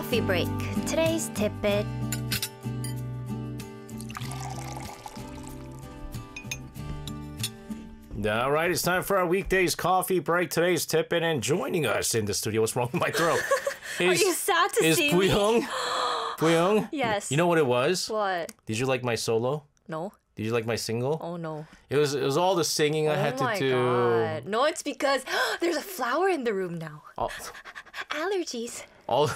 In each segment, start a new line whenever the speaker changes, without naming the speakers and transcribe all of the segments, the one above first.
Coffee break. Today's tidbit.
All right, it's time for our weekdays coffee break. Today's tidbit, and joining us in the studio, what's wrong with my throat?
Are you sad to see me?
Buyong?
Yes.
You know what it was?
What?
Did you like my solo?
No.
Did you like my single?
Oh no.
It was all the singing I had to do.
God. No, it's because there's a flower in the room now.
All,
Allergies.
all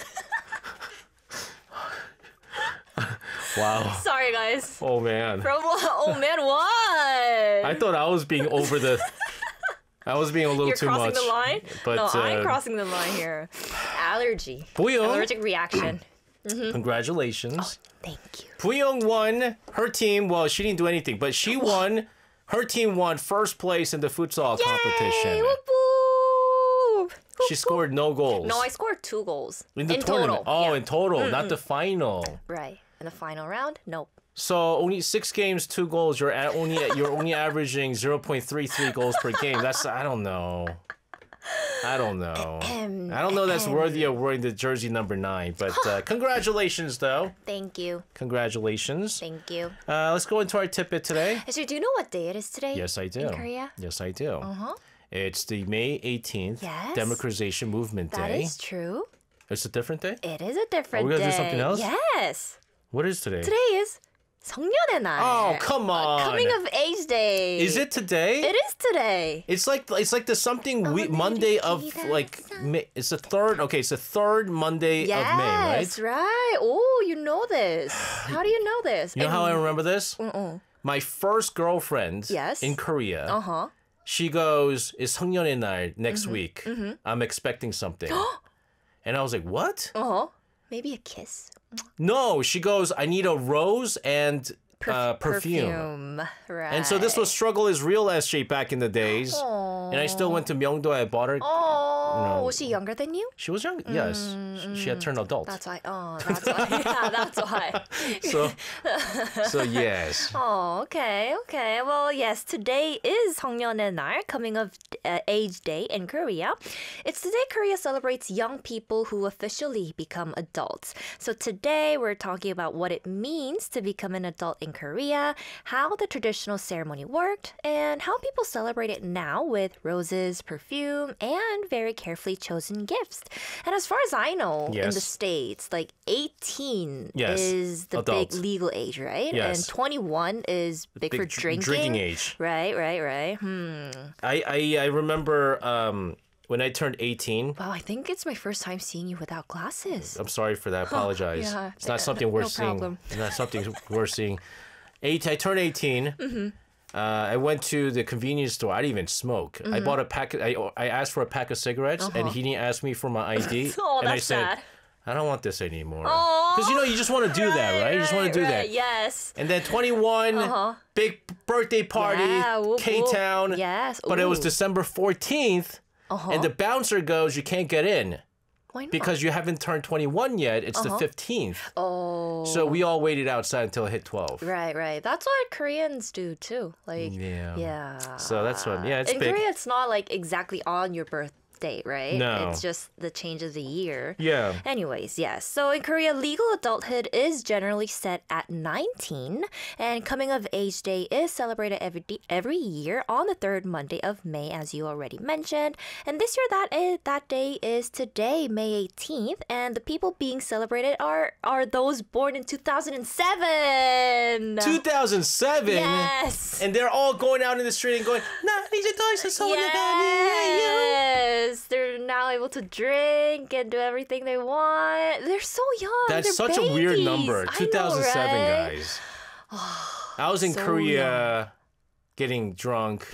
Wow.
Sorry, guys.
Oh man.
From what? Oh man, what?
I thought I was being over the. I was being a little
You're
too
crossing
much.
the line?
But,
no, I'm crossing the line here. Allergy.
Buyong.
Allergic reaction.
Congratulations.
Thank you.
Buyong won her team. Well, she didn't do anything, but she won. Her team won first place in the futsal competition.
Whoop, whoop.
She scored no goals.
No, I scored 2 goals.
in the
total.
tournament. Oh,
Yeah.
in total, not the final.
Right. In the final round? Nope.
So only 6 games, 2 goals. You're only averaging 0.33 goals per game. That's I don't know. I don't know. That's worthy of wearing the jersey number 9. But congratulations, though.
Thank you.
Congratulations.
Thank you.
Let's go into our tidbit today.
So do you know what day it is today?
Yes, I do.
In Korea?
Yes, I do.
Uh-huh.
It's the May 18th
Yes.
Democratization Movement
That
Day.
is true.
It's a different day?
It is a different
Are we
day.
gonna do something else?
Yes.
What is today?
Today is 성년의 날.
Oh, come on.
Coming of age day.
Is it today?
It is today.
It's like the something Monday of like May, it's the third. Okay, it's the third Monday of May, right?
Yes, right. Oh, you know this. How do you know this?
You know how I remember this? My first girlfriend
Yes.
in Korea.
Uh-huh.
She goes, "It's 성년의 날 next week. I'm expecting something." And I was like, "What?"
Uh-huh. Maybe a kiss.
No, she goes, "I need a rose and perfume."
Right.
And so this was Struggle is Real SJ back in the days. And I still went to Myeongdo. I bought her.
Oh, was she younger than you?
She was young. Yes. She had turned adult.
That's why. Oh, that's why. Yeah, that's why.
So yes.
Oh, okay, okay. Well, yes, today is 성년의 날, coming of age day in Korea. It's the day Korea celebrates young people who officially become adults. So today we're talking about what it means to become an adult in Korea, how the traditional ceremony worked, and how people celebrate it now with roses, perfume, and very carefully chosen gifts. And as far as I know, in the
Yes.
States, like 18
Yes,
is the
adult.
big legal age, right?
Yes.
And 21 is big for drinking.
age.
Right.
I remember when I turned 18.
Wow, I think it's my first time seeing you without glasses.
I'm sorry for that. I apologize.
Yeah,
It's not something we're
no
seeing.
problem.
It's not something we're seeing. I turned 18. I went to the convenience store. I didn't even smoke. I bought a pack. I asked for a pack of cigarettes, and he didn't ask me for my ID.
Oh,
and I
that's
said,
sad.
I don't want this anymore.
Oh,
Because you just want to do that, right? You just want to do that.
Yes.
And then 21, big birthday party,
Yeah, whoop,
K-Town.
whoop. Yes.
But it was
Ooh.
December 14th, and the bouncer goes, you can't get in.
Why not?
Because you haven't turned 21 yet. It's the 15th.
Oh.
So we all waited outside until it hit 12.
Right. That's what Koreans do too. Like,
Yeah.
yeah.
So that's what, yeah, it's
in
big.
Korea, it's not like exactly on your birthday, right?
No.
It's just the change of the year.
Yeah.
Anyways, yes. So in Korea, legal adulthood is generally set at 19, and coming of age day is celebrated every year on the third Monday of May, as you already mentioned. And this year, that day is today, May 18th, and the people being celebrated are those born in 2007.
2007?
Yes.
And they're all going out in the street and going, 나 이제 더 이상 소녀가 아니에요.
Yes, they're now able to drink and do everything they want. They're so young.
That's
They're
such a weird
babies.
number.
I know,
2007,
right?
guys. I was in
So
Korea getting drunk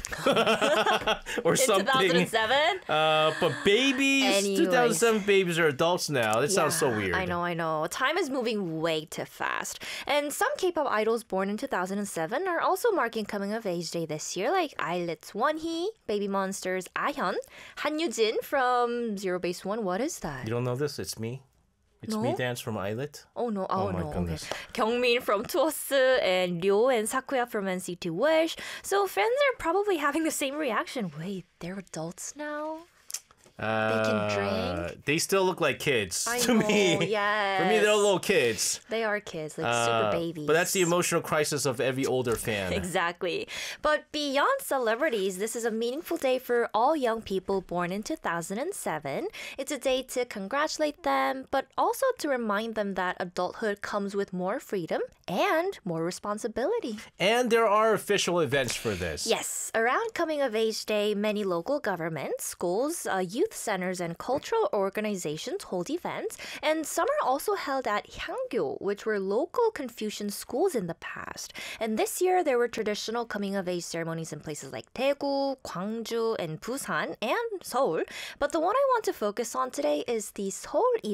or
In
something.
2007?
But babies,
Anyways.
2007 babies are adults now. That sounds so weird.
I know. Time is moving way too fast. And some K-pop idols born in 2007 are also marking coming of age day this year, like Islet's Wonhee, Baby Monster's Ahyun, Han Yujin from Zero Base One. What is that?
You don't know this? It's me. It's me
No?
dance from Islet.
Oh no,
Oh my
no.
goodness.
Okay. Kyungmin from Tuos and Ryo and Sakuya from NCT Wish. So fans are probably having the same reaction. Wait, they're adults now? They can drink.
They still look like kids
I
to
know,
me.
yes.
For me, they're little kids.
They are kids, like super babies.
But that's the emotional crisis of every older fan.
Exactly. But beyond celebrities, this is a meaningful day for all young people born in 2007. It's a day to congratulate them, but also to remind them that adulthood comes with more freedom and more responsibility.
And there are official events for this.
Yes, around Coming of Age Day, many local governments, schools, youth centers, and cultural organizations hold events. And some are also held at Hangyo, which were local Confucian schools in the past. And this year, there were traditional coming of age ceremonies in places like Daegu, Gwangju, and Busan, and Seoul. But the one I want to focus on today is the Seoul event.